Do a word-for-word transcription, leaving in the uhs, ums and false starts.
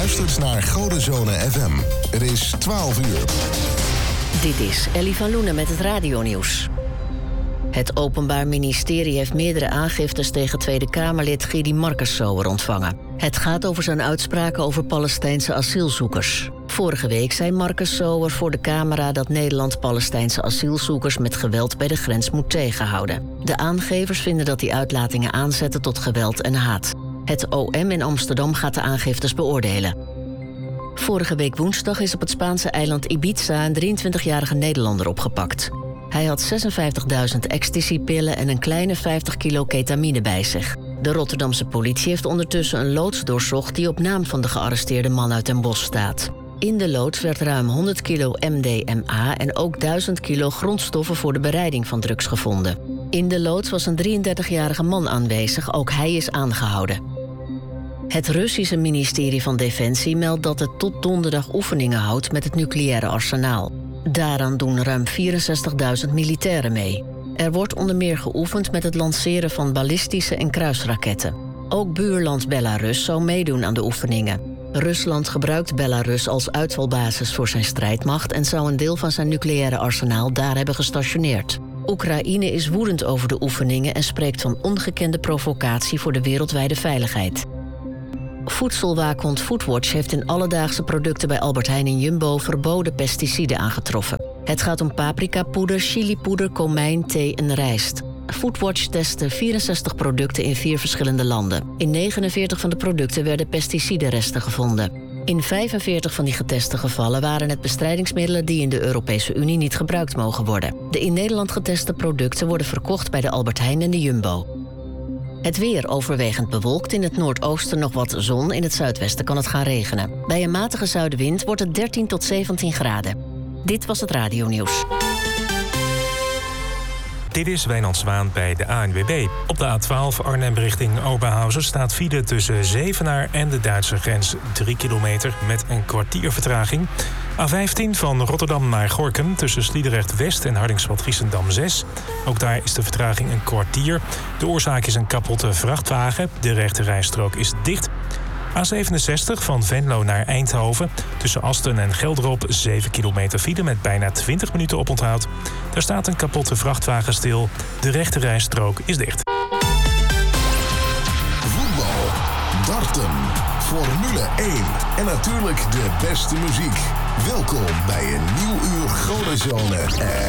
luistert naar Godenzone F M. Het is twaalf uur. Dit is Ellie van Loenen met het radionieuws. Het Openbaar Ministerie heeft meerdere aangiftes tegen Tweede Kamerlid Gidi Marcussower ontvangen. Het gaat over zijn uitspraken over Palestijnse asielzoekers. Vorige week zei Marcussower voor de camera dat Nederland Palestijnse asielzoekers met geweld bij de grens moet tegenhouden. De aangevers vinden dat die uitlatingen aanzetten tot geweld en haat. Het O M in Amsterdam gaat de aangiftes beoordelen. Vorige week woensdag is op het Spaanse eiland Ibiza een drieëntwintigjarige Nederlander opgepakt. Hij had zesenvijftigduizend ecstasypillen en een kleine vijftig kilo ketamine bij zich. De Rotterdamse politie heeft ondertussen een loods doorzocht die op naam van de gearresteerde man uit Den Bosch staat. In de loods werd ruim honderd kilo M D M A en ook duizend kilo grondstoffen voor de bereiding van drugs gevonden. In de loods was een drieëndertigjarige man aanwezig, ook hij is aangehouden. Het Russische ministerie van Defensie meldt dat het tot donderdag oefeningen houdt met het nucleaire arsenaal. Daaraan doen ruim vierenzestigduizend militairen mee. Er wordt onder meer geoefend met het lanceren van ballistische en kruisraketten. Ook buurland Belarus zou meedoen aan de oefeningen. Rusland gebruikt Belarus als uitvalbasis voor zijn strijdmacht en zou een deel van zijn nucleaire arsenaal daar hebben gestationeerd. Oekraïne is woedend over de oefeningen en spreekt van ongekende provocatie voor de wereldwijde veiligheid. Voedselwaakhond Foodwatch heeft in alledaagse producten bij Albert Heijn en Jumbo verboden pesticiden aangetroffen. Het gaat om paprikapoeder, chilipoeder, komijn, thee en rijst. Foodwatch testte vierenzestig producten in vier verschillende landen. In negenenveertig van de producten werden pesticidenresten gevonden. In vijfenveertig van die geteste gevallen waren het bestrijdingsmiddelen die in de Europese Unie niet gebruikt mogen worden. De in Nederland geteste producten worden verkocht bij de Albert Heijn en de Jumbo. Het weer overwegend bewolkt, in het noordoosten nog wat zon, in het zuidwesten kan het gaan regenen. Bij een matige zuidenwind wordt het dertien tot zeventien graden. Dit was het radionieuws. Dit is Wijnand Zwaan bij de A N W B. Op de A twaalf Arnhem richting Oberhausen staat file tussen Zevenaar en de Duitse grens drie kilometer met een kwartier vertraging. A vijftien van Rotterdam naar Gorinchem tussen Sliedrecht West en Hardingsveld-Giessendam zes. Ook daar is de vertraging een kwartier. De oorzaak is een kapotte vrachtwagen. De rechte rijstrook is dicht. A zevenenzestig van Venlo naar Eindhoven tussen Asten en Gelderop zeven kilometer file met bijna twintig minuten oponthoud. Daar staat een kapotte vrachtwagen stil. De rechte rijstrook is dicht. Voetbal, darten, Formule één en natuurlijk de beste muziek. Welkom bij een nieuw uur Godenzone.